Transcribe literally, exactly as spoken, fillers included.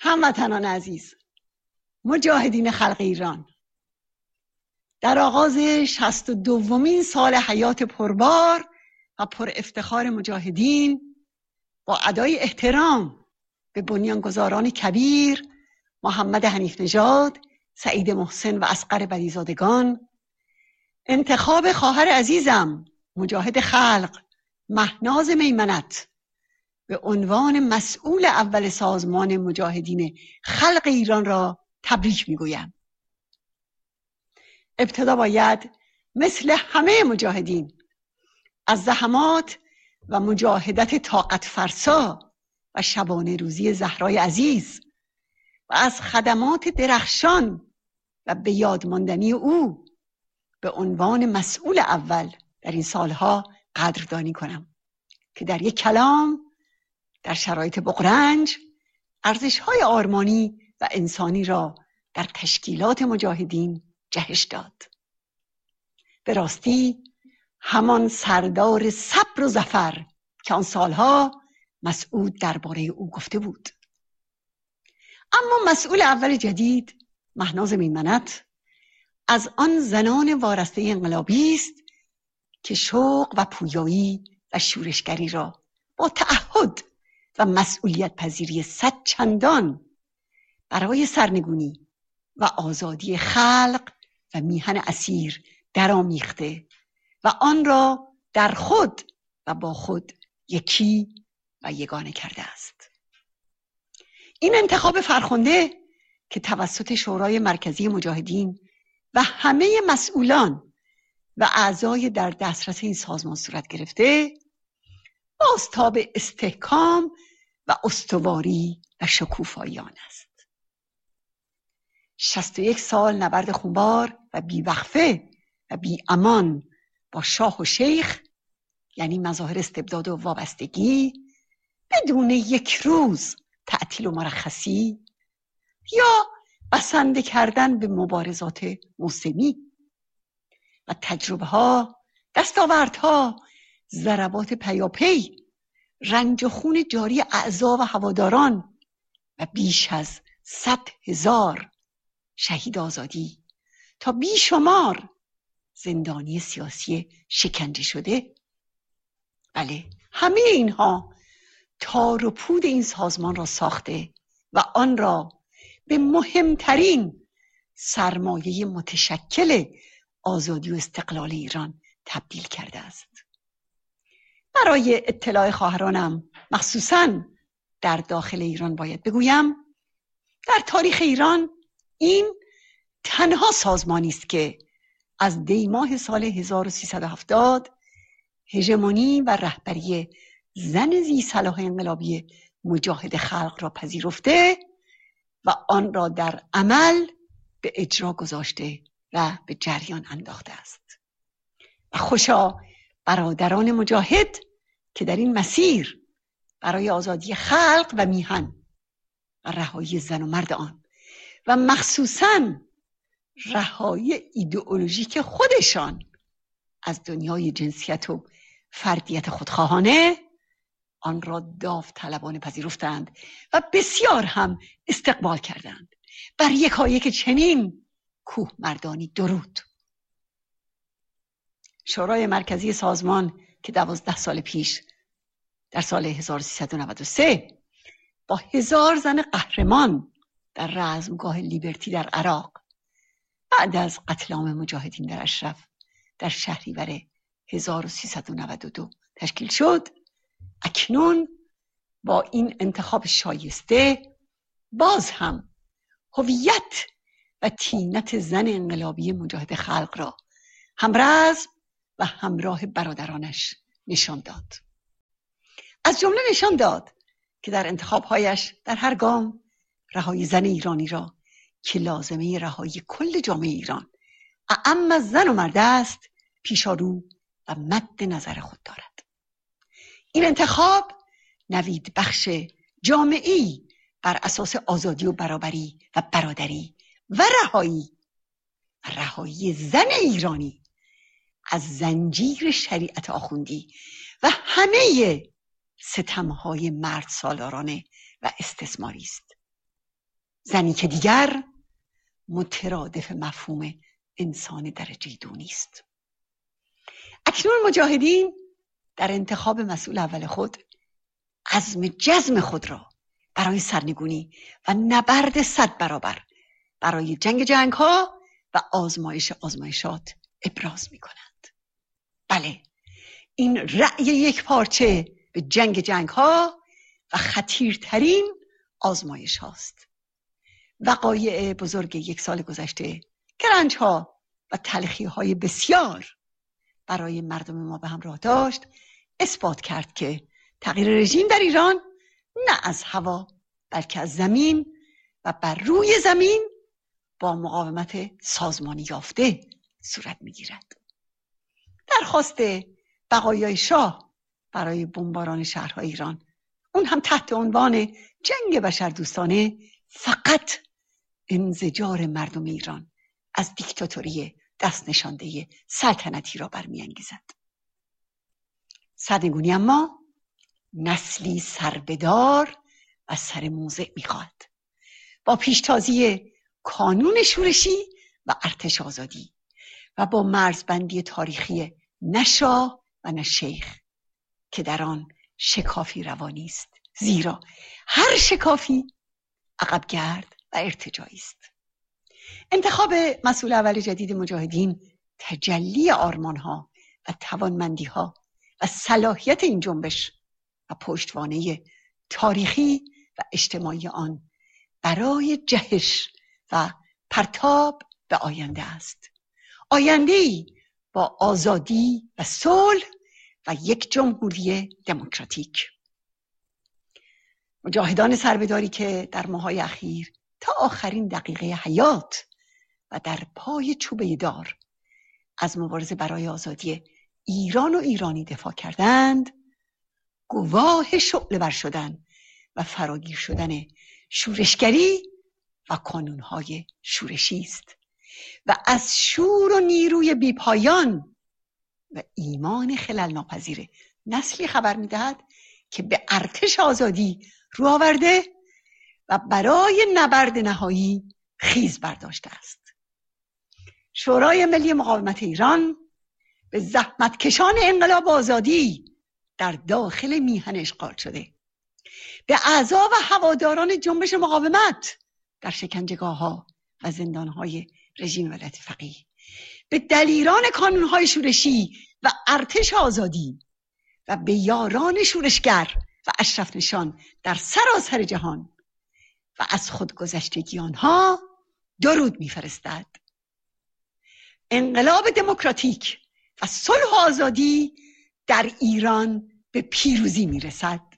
هموطنان عزیز، مجاهدین خلق ایران، در آغاز شصت و دومین سال حیات پربار و پر افتخار مجاهدین با ادای احترام به بنیانگذاران کبیر محمد حنیف نژاد، سعید محسن و اصغر بدیزادگان، انتخاب خواهر عزیزم مجاهد خلق مهناز میمنت به عنوان مسئول اول سازمان مجاهدین خلق ایران را تبریک میگویم. ابتدا باید مثل همه مجاهدین از زحمات و مجاهدت طاقت فرسا و شبانه روزی زهرای عزیز و از خدمات درخشان و به یاد ماندنی او به عنوان مسئول اول در این سالها قدردانی کنم که در یک کلام در شرایط بغرنج ارزش‌های آرمانی و انسانی را در تشکیلات مجاهدین جهش داد. به راستی همان سردار صبر و ظفر که آن سالها مسعود درباره او گفته بود. اما مسئول اول جدید مهناز میمنت از آن زنان وارسته انقلابی است که شوق و پویایی و شورشگری را با تعهد و مسئولیت پذیری صد چندان برای سرنگونی و آزادی خلق و میهن اسیر درآمیخته و آن را در خود و با خود یکی و یگانه کرده است. این انتخاب فرخنده که توسط شورای مرکزی مجاهدین و همه مسئولان و اعضای در دسترس این سازمان صورت گرفته، بازتاب استحکام و استواری و شکوفایی آن است. شصت و یک سال نبرد خونبار و بیوقفه و بی امان با شاه و شیخ، یعنی مظاهر استبداد و وابستگی، بدون یک روز تعطیل و مرخصی یا بسنده کردن به مبارزات موسمی و تجربه ها، دستاوردها، ضربات پیاپی، رنج و خون جاری اعضا و هواداران و بیش از صد هزار شهید آزادی تا بیشمار زندانی سیاسی شکنجه شده. بله، همه اینها تار و پود این سازمان را ساخته و آن را به مهمترین سرمایه متشکل آزادی و استقلال ایران تبدیل کرده است. برای اطلاع خواهرانم مخصوصاً در داخل ایران باید بگویم در تاریخ ایران این تنها سازمانی است که از دی ماه سال هزار و سیصد و هفتاد هژمونی و رهبری زن ذی صلاح انقلابی مجاهد خلق را پذیرفته و آن را در عمل به اجرا گذاشته و به جریان انداخته است. و خوشا برادران مجاهد که در این مسیر برای آزادی خلق و میهن و رهایی زن و مرد آن و مخصوصاً رهایی ایدئولوژیک خودشان از دنیای جنسیت و فردیت خودخواهانه آن را داوطلبانه پذیرفتند و بسیار هم استقبال کردند. بر یکایک چنین کوه مردانی درود. شورای مرکزی سازمان که دوازده سال پیش در سال هزار و سیصد و نود و سه با هزار زن قهرمان در رزمگاه لیبرتی در عراق بعد از قتل عام مجاهدین در اشرف در شهریور هزار و سیصد و نود و دو تشکیل شد، اکنون با این انتخاب شایسته باز هم هویت و طینت زن انقلابی مجاهد خلق را همرزم و همراه برادرانش نشان داد. از جمله نشان داد که در انتخابهایش در هر گام رهایی زن ایرانی را که لازمه رهایی کل جامعه ایران اعم از زن و مرد است پیشارو و مد نظر خود دارد. این انتخاب نوید بخش جامعی بر اساس آزادی و برابری و برادری و رهایی و رهایی زن ایرانی از زنجیر شریعت آخوندی و همه ستمهای مرد سالارانه و استثماری است. زنی که دیگر مترادف مفهوم انسان درجه دو نیست. اکنون مجاهدین در انتخاب مسئول اول خود عزم جزم خود را برای سرنگونی و نبرد صد برابر برای جنگ جنگ ها و آزمایش آزمایشات ابراز می کنند. بله، این رأی یک پارچه به جنگ جنگ ها و خطیرترین آزمایش هاست. وقایع بزرگ یک سال گذشته گرنج ها و تلخی های بسیار برای مردم ما به همراه داشت، اثبات کرد که تغییر رژیم در ایران نه از هوا بلکه از زمین و بر روی زمین با مقاومت سازمانی یافته صورت می‌گیرد. درخواست بقایای شاه برای بمباران شهرهای ایران، اون هم تحت عنوان جنگ بشردوستانه، فقط انزجار مردم ایران از دیکتاتوری دست نشانده سلطنتی را برمی‌انگیزد. سرنگونی اما نسلی سربدار و سر موضع می‌خواهد، با پیشتازی کانون شورشی و ارتش آزادی و با مرزبندی تاریخی نه شاه و نه شیخ که در آن شکافی روانی است، زیرا هر شکافی عقبگرد و ارتجاعی است. انتخاب مسئول اول جدید مجاهدین تجلی آرمان‌ها و توانمندی‌ها و صلاحیت این جنبش و پشتوانه تاریخی و اجتماعی آن برای جهش و پرتاب به آینده است. آینده‌ای با آزادی و صلح و یک جمهوری دموکراتیک. مجاهدان سربداری که در ماه‌های اخیر تا آخرین دقیقه حیات و در پای چوبه دار از مبارزه برای آزادی ایران و ایرانی دفاع کردند، گواه شعله ور شدن و فراگیر شدن شورشگری و کانونهای شورشی است و از شور و نیروی بیپایان و ایمان خلل ناپذیر نسلی خبر می‌دهد که به ارتش آزادی رو آورده و برای نبرد نهایی خیز برداشته است. شورای ملی مقاومت ایران به زحمتکشان انقلاب آزادی در داخل میهن اشغال شده، به اعضا و هواداران جنبش مقاومت در شکنجهگاه‌ها و زندان‌های رژیم ولایت فقیه، به دلیران کانون‌های شورشی و ارتش آزادی و به یاران شورشگر و اشرف نشان در سراسر جهان و از خودگذشتگی آنها درود می‌فرستد. انقلاب دموکراتیک و صلح و آزادی در ایران به پیروزی می‌رسد.